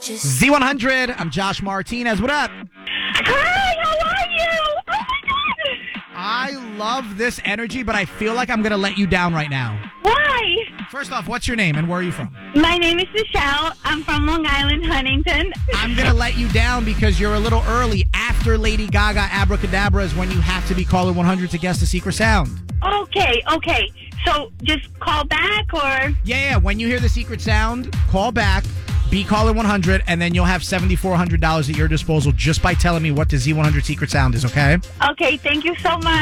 Z100, I'm Josh Martinez. What up? Hi, how are you? Oh, my God. I love this energy, but I feel like I'm going to let you down right now. Why? First off, what's your name and where are you from? My name is Michelle. I'm from Long Island, Huntington. I'm going to let you down because you're a little early. After Lady Gaga Abracadabra is when you have to be caller 100 to guess the secret sound. Okay. So just call back or? Yeah. When you hear the secret sound, call back, be caller 100, and then you'll have $7,400 at your disposal just by telling me what the Z100 secret sound is, okay? Okay, thank you so much.